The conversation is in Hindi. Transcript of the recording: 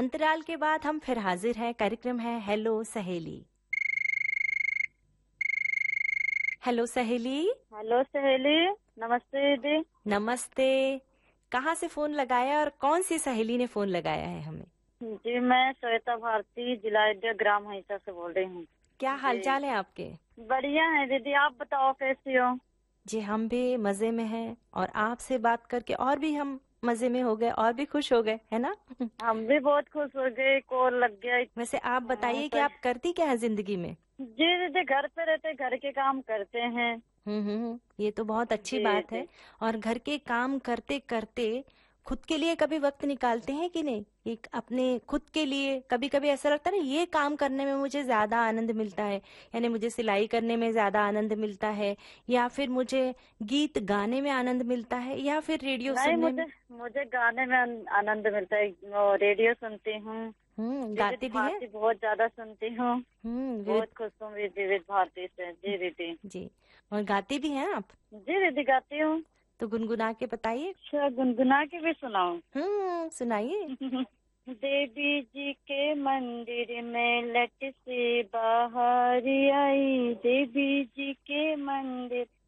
अंतराल के बाद हम फिर हाजिर हैं। कार्यक्रम है हेलो सहेली। हेलो सहेली। हेलो सहेली। नमस्ते दीदी। नमस्ते। कहाँ से फोन लगाया और कौन सी सहेली ने फोन लगाया है हमें? जी मैं श्वेता भारती, जिला अयोध्या, ग्राम हईसा से बोल रही हूँ। क्या जी हालचाल है आपके? बढ़िया है दीदी, आप बताओ कैसी हो? जी हम भी मजे में हैं और आपसे बात करके और भी हम मजे में हो गए और भी खुश हो गए, है ना? हम भी बहुत खुश हो गए, कॉल लग गया। वैसे आप हाँ, बताइए कि सही। आप करती क्या है जिंदगी में? जी दीदी, घर पे रहते, घर के काम करते हैं। ये तो बहुत अच्छी जी बात है। जी। और घर के काम करते करते खुद के लिए कभी वक्त निकालते हैं कि नहीं? एक अपने खुद के लिए कभी कभी ऐसा लगता है ना, ये काम करने में मुझे ज्यादा आनंद मिलता है, यानी मुझे सिलाई करने में ज्यादा आनंद मिलता है, या फिर मुझे गीत गाने में आनंद मिलता है, या फिर रेडियो नहीं, सुनने में। मुझे मुझे गाने में आनंद मिलता है। रेडियो सुनती हूँ। विविध गाते भी हैं? भारती बहुत ज्यादा सुनती हूँ। विविध। बहुत खुश हूँ विविध भारती से। जी दीदी। जी। और गाती भी हैं आप? जी दीदी, गाती हूँ। तो गुनगुना के बताइए। अच्छा, गुनगुना के भी सुनाऊं? सुनाइए। देवी जी के मंदिर में लट से बाहर आई, देवी जी के मंदिर